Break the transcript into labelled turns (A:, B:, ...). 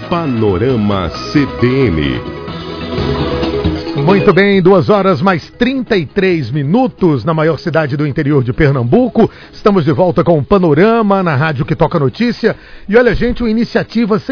A: Panorama CBN.
B: Muito bem, 2 horas mais 33 minutos na maior cidade do interior de Pernambuco. Estamos de volta com o Panorama na rádio que toca notícia. E olha, gente, uma iniciativa